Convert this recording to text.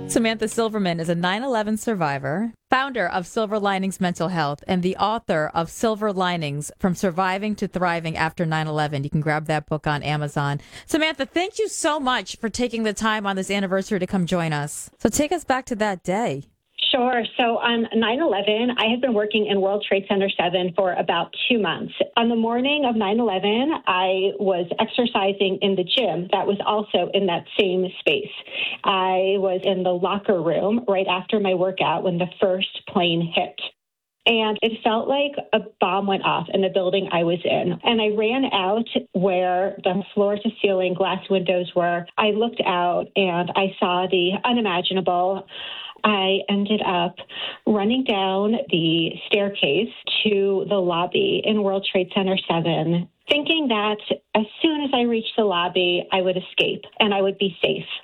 Samantha Silverman is a 9/11 survivor, founder of Silver Linings Mental Health, and the author of Silver Linings: From Surviving to Thriving After 9/11. You can grab that book on Amazon. Samantha, thank you so much for taking the time on this anniversary to come join us. So take us back to that day. Sure. So on 9/11, I had been working in World Trade Center 7 for about 2 months. On the morning of 9/11, I was exercising in the gym that was also in that same space. I was in the locker room right after my workout when the first plane hit. And it felt like a bomb went off in the building I was in. And I ran out where the floor-to-ceiling glass windows were. I looked out and I saw the unimaginable. I ended up running down the staircase to the lobby in World Trade Center 7, thinking that as soon as I reached the lobby, I would escape and I would be safe.